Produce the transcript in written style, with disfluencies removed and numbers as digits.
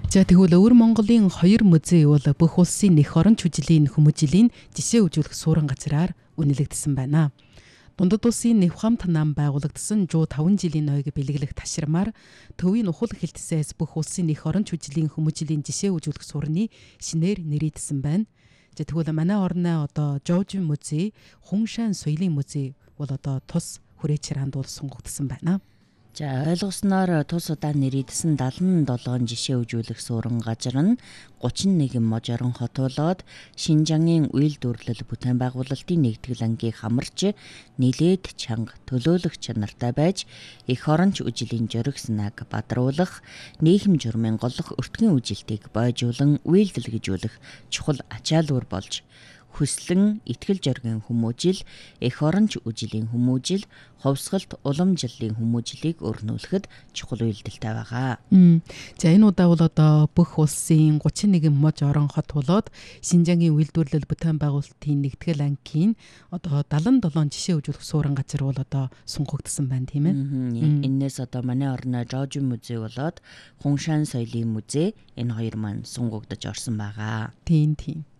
За тэгвэл өвөр Монголын 2 музей бол бүх улсын нэх орон чүжлийн хүмүүжлийн жишээ үзүүлэх суурин газраар үнэлэгдсэн байна. Дундад улсын нэх ухаамт нам байгуулагдсан 105 жилийн ойг бэлэглэх ташрамаар төвийн ухал хэлтсээс бүх улсын нэх орон чүжлийн хүмүүжлийн жишээ үзүүлэх суурины шинээр нэрийдсэн байна. За тэгвэл манай орны одоо Жовжин музей, Хуншан соёлын музей бол одоо тус хүрээч ранд бол сонгогдсон байна. За ойлгосноор тус удаа нэрийдсэн 77 жишээ үзүүлэх суурин газар нь 31 можорон хот болоод Шинжангийн үйлдвэрлэл бүтээн байгуулалтын нэгтгэл ангийн хамарч нилээд чанга төлөөлөх чанартай байж эх оронч үжилийн жөрөх санааг бадруулах, нийгэм журмын голлох өртгөн үжилтийг бойжуулан үйлдэлгэжүүлэх чухал ачаалуур болж хүслэн итгэл зоргийн хүмүүжил, эх оронч үжилийн хүмүүжил, ховсголт уламжлалын хүмүүжлийг өрнүүлэхэд чухал үйлдэлтэй байгаа. За энэ удаа бол одоо бүх улсын 31 мож орон хот болоод Шинжангийн үйлдвэрлэл бүтээн байгуулалтын нэгтгэл ангийн одоо 77 жишээ үзүүлэх суурин газар бол одоо сонгогдсон байна тийм ээ. Энээс одоо манай орны Жовжин музей болоод Хуншан соёлын музей энэ хоёр маань сонгогдож орсон байгаа. Тийм.